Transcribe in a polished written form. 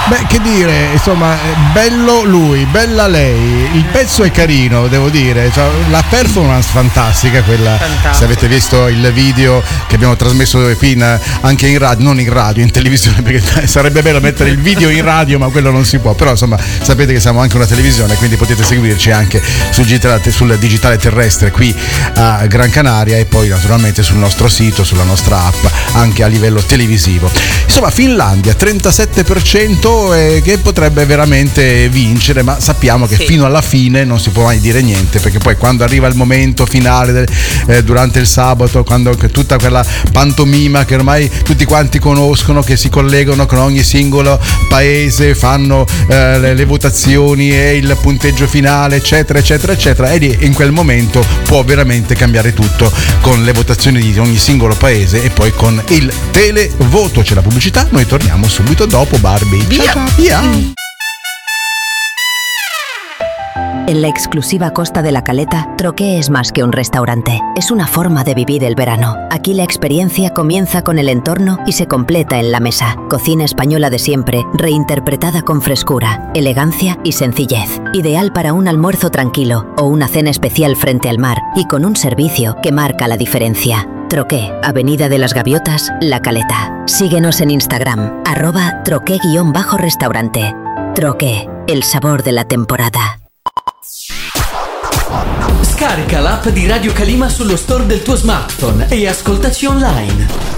Beh, che dire, insomma, bello lui, bella lei. Il pezzo è carino, devo dire. Cioè, la performance fantastica, quella. Fantastico. Se avete visto il video che abbiamo trasmesso qui anche in radio, non in radio, in televisione, perché sarebbe bello mettere il video in radio, ma quello non si può. Però insomma, sapete che siamo anche una televisione, quindi potete seguirci anche sul digitale terrestre qui a Gran Canaria e poi naturalmente sul nostro sito, sulla nostra app, anche a livello televisivo. Insomma, Finlandia 37%, che potrebbe veramente vincere, ma sappiamo che fino alla fine non si può mai dire niente, perché poi quando arriva il momento finale durante il sabato, quando tutta quella pantomima che ormai tutti quanti conoscono, che si collegano con ogni singolo paese, fanno le votazioni e il punteggio finale, eccetera eccetera eccetera, e lì in quel momento può veramente cambiare tutto, con le votazioni di ogni singolo paese e poi con il televoto. C'è la pubblicità, noi torniamo subito dopo. Barbie, via. En la exclusiva Costa de la Caleta, Troqué es más que un restaurante. Es una forma de vivir el verano. Aquí la experiencia comienza con el entorno y se completa en la mesa. Cocina española de siempre, reinterpretada con frescura, elegancia y sencillez. Ideal para un almuerzo tranquilo o una cena especial frente al mar y con un servicio que marca la diferencia. Troqué, Avenida de las Gaviotas, La Caleta. Síguenos en Instagram, @troqué_restaurante. Troqué, el sabor de la temporada. Scarica l'app di Radio Calima sullo store del tuo smartphone e ascoltaci online.